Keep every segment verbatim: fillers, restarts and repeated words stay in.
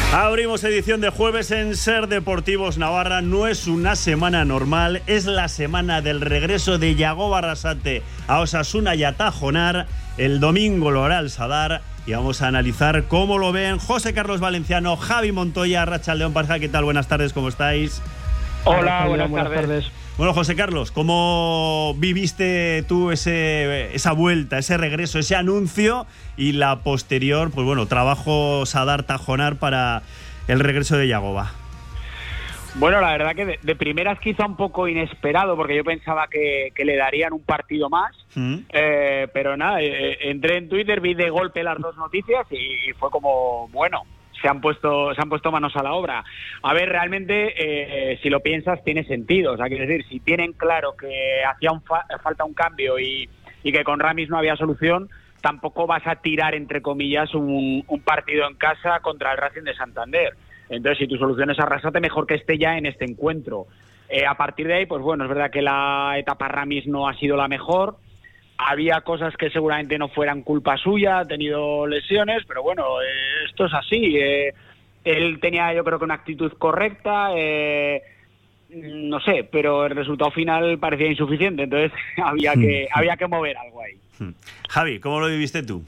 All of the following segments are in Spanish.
Abrimos edición de jueves en Ser Deportivos Navarra. No es una semana normal, es la semana del regreso de Yago Arrasate a Osasuna y a Tajonar. El domingo lo hará el Sadar y vamos a analizar cómo lo ven José Carlos Valenciano, Javi Montoya, Arratsaldeon Parja. ¿Qué tal? Buenas tardes, ¿cómo estáis? Hola, buenas, buenas tardes. tardes. Bueno, José Carlos, ¿cómo viviste tú ese, esa vuelta, ese regreso, ese anuncio y la posterior, pues bueno, trabajo Sadar Tajonar para el regreso de Yagoba? Bueno, la verdad que de, de primeras quizá un poco inesperado, porque yo pensaba que, que le darían un partido más, ¿Mm? eh, pero nada, eh, entré en Twitter, vi de golpe las dos noticias y, y fue como, bueno, se han puesto se han puesto manos a la obra. A ver, realmente, eh, si lo piensas, tiene sentido. O sea, quiero decir, si tienen claro que hacía un fa- falta un cambio y, y que con Ramis no había solución, tampoco vas a tirar, entre comillas, un, un partido en casa contra el Racing de Santander. Entonces, si tu solución es Arrasate, mejor que esté ya en este encuentro. Eh, a partir de ahí, pues bueno, es verdad que la etapa Ramis no ha sido la mejor. Había cosas que seguramente no fueran culpa suya, ha tenido lesiones, pero bueno, eh, esto es así. Eh, él tenía, yo creo que una actitud correcta, eh, no sé, pero el resultado final parecía insuficiente, entonces había que había que mover algo ahí. Javi, ¿cómo lo viviste tú?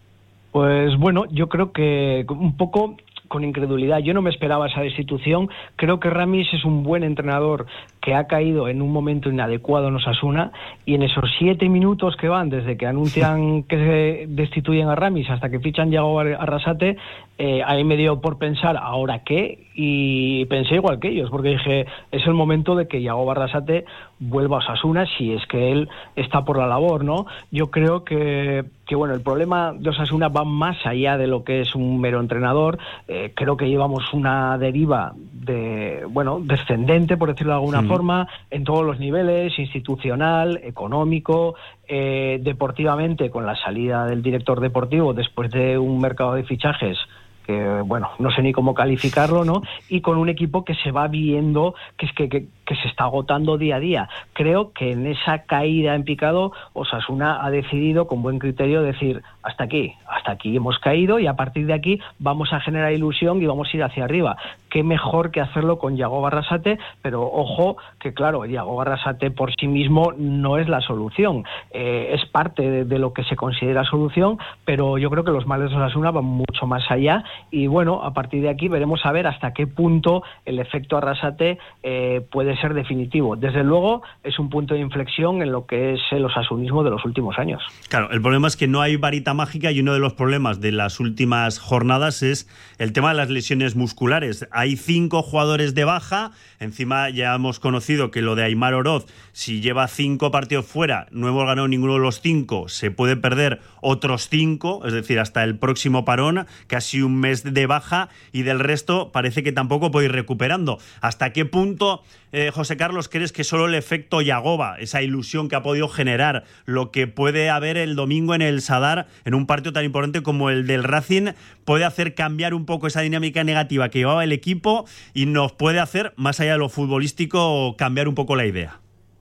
Pues bueno, yo creo que un poco con incredulidad. Yo no me esperaba esa destitución. Creo que Ramis es un buen entrenador que ha caído en un momento inadecuado en Osasuna, y en esos siete minutos que van desde que anuncian que se destituyen a Ramis hasta que fichan Yago Arrasate, eh, ahí me dio por pensar, ¿ahora qué? Y pensé igual que ellos, porque dije, es el momento de que Yago Arrasate vuelva a Osasuna, si es que él está por la labor, ¿no? Yo creo que, que bueno, el problema de Osasuna va más allá de lo que es un mero entrenador. Eh, creo que llevamos una deriva de, bueno, descendente, por decirlo de alguna sí. forma, en todos los niveles, institucional, económico, eh, deportivamente, con la salida del director deportivo después de un mercado de fichajes que, bueno, no sé ni cómo calificarlo, ¿no? Y con un equipo que se va viendo que es que, que, que se está agotando día a día. Creo que en esa caída en picado, Osasuna ha decidido con buen criterio decir, hasta aquí, hasta aquí hemos caído y a partir de aquí vamos a generar ilusión y vamos a ir hacia arriba. Qué mejor que hacerlo con Yago Arrasate, pero ojo que claro, Yago Arrasate por sí mismo no es la solución. Eh, es parte de, de lo que se considera solución, pero yo creo que los males de Osasuna van mucho más allá. Y bueno, a partir de aquí veremos a ver hasta qué punto el efecto Arrasate eh, puede ser definitivo. Desde luego es un punto de inflexión en lo que es el osasunismo de los últimos años. Claro, el problema es que no hay varita mágica y uno de los problemas de las últimas jornadas es el tema de las lesiones musculares. Hay cinco jugadores de baja, encima ya hemos conocido que lo de Aimar Oroz, si lleva cinco partidos fuera, no hemos ganado ninguno de los cinco, se puede perder otros cinco, es decir, hasta el próximo parón, casi un mes de baja, y del resto parece que tampoco puede ir recuperando. ¿Hasta qué punto, eh, José Carlos, crees que solo el efecto Yagoba, esa ilusión que ha podido generar, lo que puede haber el domingo en el Sadar, en un partido tan importante como el del Racing, puede hacer cambiar un poco esa dinámica negativa que llevaba el equipo y nos puede hacer, más allá de lo futbolístico, cambiar un poco la idea?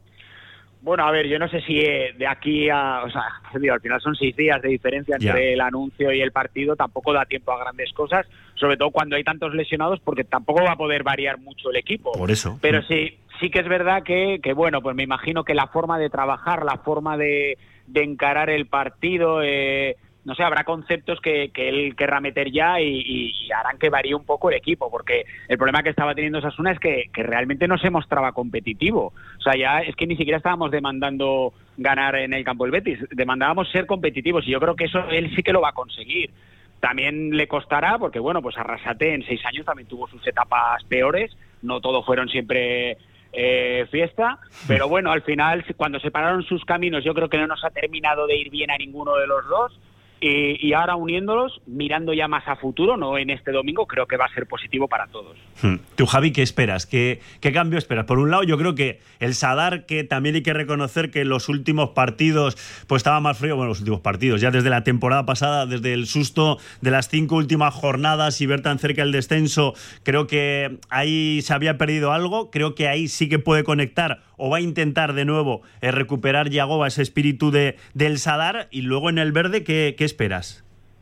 Bueno, a ver, yo no sé si eh, de aquí a... O sea, digo, al final son seis días de diferencia entre yeah. el anuncio y el partido, tampoco da tiempo a grandes cosas, sobre todo cuando hay tantos lesionados, porque tampoco va a poder variar mucho el equipo. Por eso. Pero sí, sí que es verdad que, que bueno, pues me imagino que la forma de trabajar, la forma de, de encarar el partido... Eh, no sé, habrá conceptos que, que él querrá meter ya y, y harán que varíe un poco el equipo, porque el problema que estaba teniendo Osasuna es que, que realmente no se mostraba competitivo. O sea, ya es que ni siquiera estábamos demandando ganar en el campo del Betis, demandábamos ser competitivos y yo creo que eso él sí que lo va a conseguir. También le costará, porque bueno, pues Arrasate en seis años también tuvo sus etapas peores, no todo fueron siempre... Eh, fiesta, pero bueno, al final cuando separaron sus caminos yo creo que no nos ha terminado de ir bien a ninguno de los dos. Y, y ahora uniéndolos, mirando ya más a futuro, no en este domingo, creo que va a ser positivo para todos. Hmm. Tú, Javi, ¿qué esperas? ¿Qué, ¿Qué cambio esperas? Por un lado, yo creo que el Sadar, que también hay que reconocer que en los últimos partidos pues estaba más frío, bueno, los últimos partidos, ya desde la temporada pasada, desde el susto de las cinco últimas jornadas y ver tan cerca el descenso, creo que ahí se había perdido algo, creo que ahí sí que puede conectar o va a intentar de nuevo eh, recuperar Yagoba ese espíritu de, del Sadar. Y luego en el verde, ¿qué, qué esperas?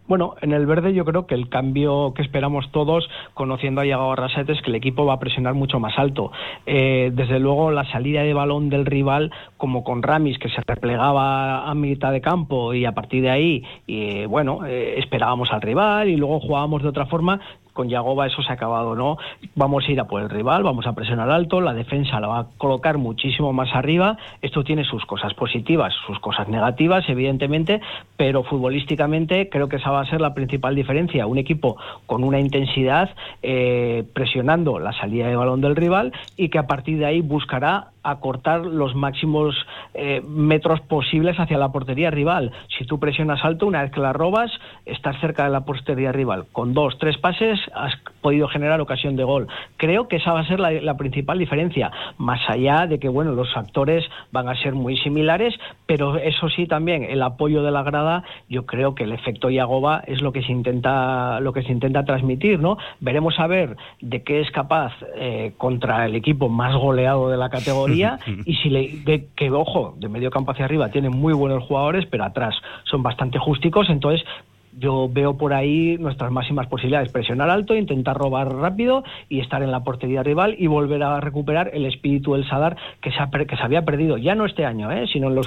Bueno, en el verde yo creo que el cambio que esperamos todos, conociendo a Yago Barrasate, es que el equipo va a presionar mucho más alto. Eh, desde luego la salida de balón del rival, como con Ramis, que se replegaba a mitad de campo y a partir de ahí, y, bueno, eh, esperábamos al rival y luego jugábamos de otra forma. Con Yagoba eso se ha acabado, ¿no? Vamos a ir a por el rival, vamos a presionar alto, la defensa la va a colocar muchísimo más arriba. Esto tiene sus cosas positivas, sus cosas negativas, evidentemente, pero futbolísticamente creo que esa va a ser la principal diferencia. Un equipo con una intensidad, eh, presionando la salida de balón del rival y que a partir de ahí buscará acortar los máximos eh, metros posibles hacia la portería rival. Si tú presionas alto, una vez que la robas, estás cerca de la portería rival. Con dos, tres pases has podido generar ocasión de gol. Creo que esa va a ser la, la principal diferencia, más allá de que, bueno, los actores van a ser muy similares, pero eso sí, también el apoyo de la grada, yo creo que el efecto Yagoba es lo que se intenta, lo que se intenta transmitir, ¿no? Veremos a ver de qué es capaz eh, contra el equipo más goleado de la categoría. Y si le de, que ojo, de medio campo hacia arriba tienen muy buenos jugadores, pero atrás son bastante justicos. Entonces yo veo por ahí nuestras máximas posibilidades: presionar alto, intentar robar rápido y estar en la portería rival y volver a recuperar el espíritu del Sadar que se, ha, que se había perdido ya no este año, ¿eh? sino en los